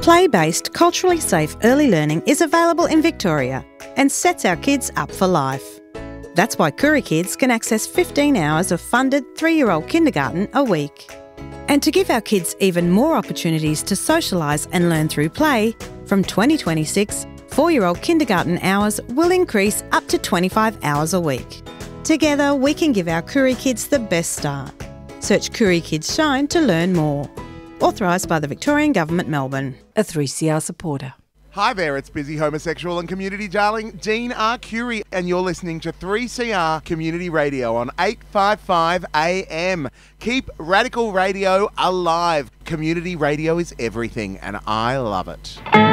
Play-based, culturally safe early learning is available in Victoria and sets our kids up for life. That's why Koori Kids can access 15 hours of funded 3-year-old kindergarten a week. And to give our kids even more opportunities to socialise and learn through play, from 2026, 4-year-old kindergarten hours will increase up to 25 hours a week. Together, we can give our Koori Kids the best start. Search Koori Kids Shine to learn more. Authorised by the Victorian Government, Melbourne. A 3CR supporter. Hi there, it's busy homosexual and community darling Dean Arcuri, and you're listening to 3CR Community Radio on 855 AM. Keep radical radio alive. Community radio is everything, and I love it.